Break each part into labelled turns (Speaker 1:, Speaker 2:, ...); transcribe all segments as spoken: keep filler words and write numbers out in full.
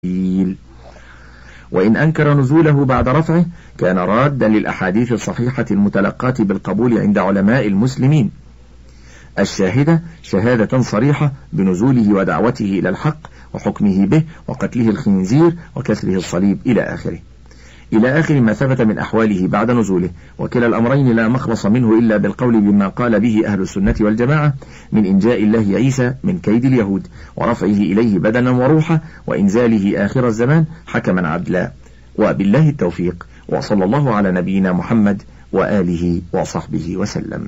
Speaker 1: وإن أنكر نزوله بعد رفعه كان رادا للأحاديث الصحيحة المتلقاة بالقبول عند علماء المسلمين الشاهدة شهادة صريحة بنزوله ودعوته إلى الحق وحكمه به وقتله الخنزير وكسره الصليب إلى آخره إلى آخر ما ثبت من أحواله بعد نزوله. وكلا الأمرين لا مخلص منه إلا بالقول بما قال به أهل السنة والجماعة من إنجاء الله عيسى من كيد اليهود ورفعه إليه بدنا وروحا وإنزاله آخر الزمان حكما عدلا. وبالله التوفيق، وصلى الله على نبينا محمد وآله وصحبه وسلم.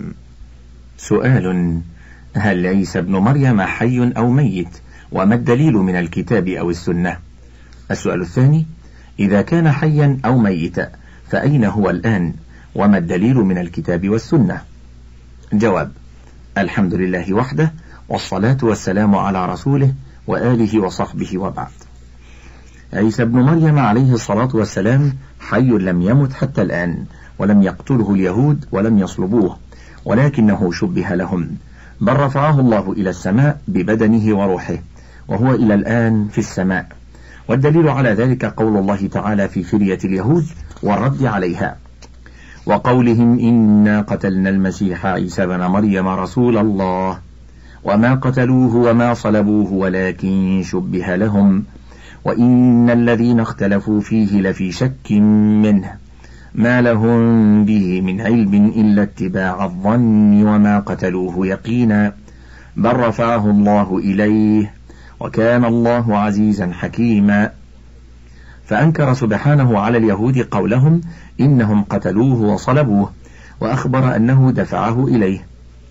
Speaker 1: سؤال: هل عيسى ابن مريم حي أو ميت؟ وما الدليل من الكتاب أو السنة؟ السؤال الثاني: إذا كان حيا أو ميتا فأين هو الآن؟ وما الدليل من الكتاب والسنة؟ جواب: الحمد لله وحده، والصلاة والسلام على رسوله وآله وصحبه وبعد. عيسى ابن مريم عليه الصلاة والسلام حي لم يمت حتى الآن، ولم يقتله اليهود ولم يصلبوه، ولكنه شبه لهم، بل رفعه الله إلى السماء ببدنه وروحه، وهو إلى الآن في السماء. والدليل على ذلك قول الله تعالى في فرية اليهود والرد عليها، وقولهم إنا قتلنا المسيح عيسى بن مريم رسول الله وما قتلوه وما صلبوه ولكن شبه لهم وإن الذين اختلفوا فيه لفي شك منه ما لهم به من علم إلا اتباع الظن وما قتلوه يقينا بل رفعه الله إليه وكان الله عزيزا حكيما. فأنكر سبحانه على اليهود قولهم إنهم قتلوه وصلبوه، وأخبر أنه دفعه إليه،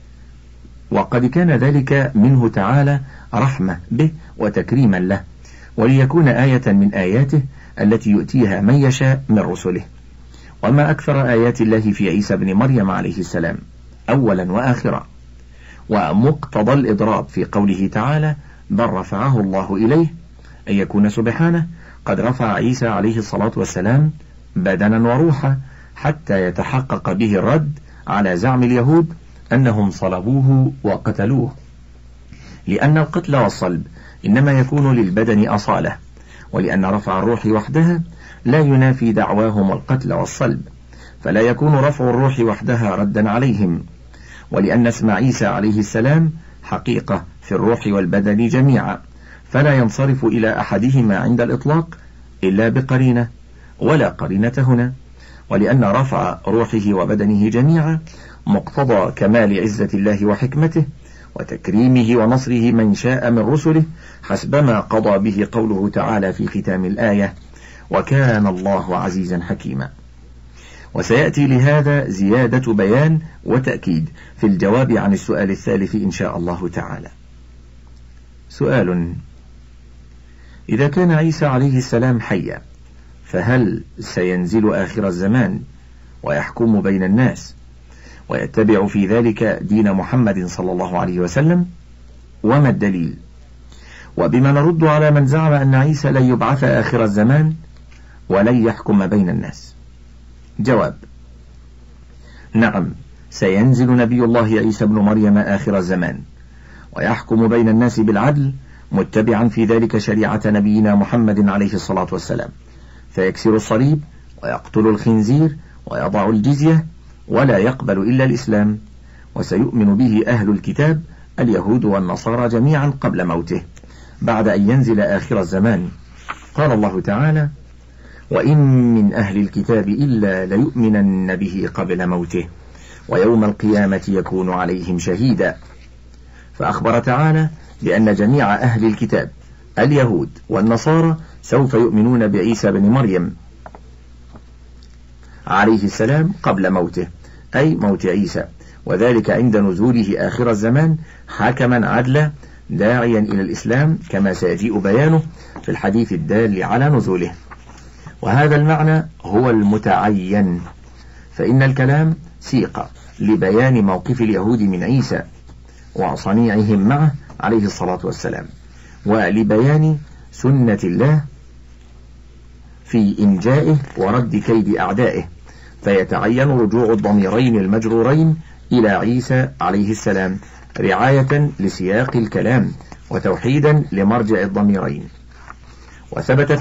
Speaker 1: وقد كان ذلك منه تعالى رحمة به وتكريما له، وليكون آية من آياته التي يؤتيها من يشاء من رسله. وما أكثر آيات الله في عيسى بن مريم عليه السلام أولا وآخرا. ومقتضى الإضراب في قوله تعالى بل رفعه الله إليه أن يكون سبحانه قد رفع عيسى عليه الصلاة والسلام بدنا وروحا حتى يتحقق به الرد على زعم اليهود أنهم صلبوه وقتلوه، لأن القتل والصلب إنما يكون للبدن أصالة، ولأن رفع الروح وحدها لا ينافي دعواهم القتل والصلب، فلا يكون رفع الروح وحدها ردا عليهم. ولأن اسم عيسى عليه السلام حقيقة في الروح والبدن جميعا، فلا ينصرف إلى أحدهما عند الإطلاق إلا بقرينة، ولا قرينة هنا. ولأن رفع روحه وبدنه جميعا مقتضى كمال عزة الله وحكمته وتكريمه ونصره من شاء من رسله، حسبما قضى به قوله تعالى في ختام الآية وكان الله عزيزا حكيما. وسيأتي لهذا زيادة بيان وتأكيد في الجواب عن السؤال الثالث إن شاء الله تعالى. سؤال: إذا كان عيسى عليه السلام حيا فهل سينزل آخر الزمان ويحكم بين الناس ويتبع في ذلك دين محمد صلى الله عليه وسلم؟ وما الدليل؟ وبما نرد على من زعم أن عيسى لن يبعث آخر الزمان ولن يحكم بين الناس؟ جواب: نعم، سينزل نبي الله عيسى بن مريم آخر الزمان ويحكم بين الناس بالعدل، متبعا في ذلك شريعة نبينا محمد عليه الصلاة والسلام، فيكسر الصليب ويقتل الخنزير ويضع الجزية ولا يقبل إلا الإسلام، وسيؤمن به أهل الكتاب اليهود والنصارى جميعا قبل موته بعد أن ينزل آخر الزمان. قال الله تعالى: وإن من أهل الكتاب إلا ليؤمنن به قبل موته ويوم القيامة يكون عليهم شهيدا. فأخبر تعالى بأن جميع أهل الكتاب اليهود والنصارى سوف يؤمنون بعيسى بن مريم عليه السلام قبل موته، أي موت عيسى، وذلك عند نزوله آخر الزمان حكما عدلا داعيا إلى الإسلام، كما سيجيء بيانه في الحديث الدال على نزوله. وهذا المعنى هو المتعين، فإن الكلام سيق لبيان موقف اليهود من عيسى وصنيعهم معه عليه الصلاة والسلام، ولبيان سنة الله في إنجائه ورد كيد أعدائه، فيتعين رجوع الضميرين المجرورين إلى عيسى عليه السلام رعاية لسياق الكلام وتوحيدا لمرجع الضميرين. وثبت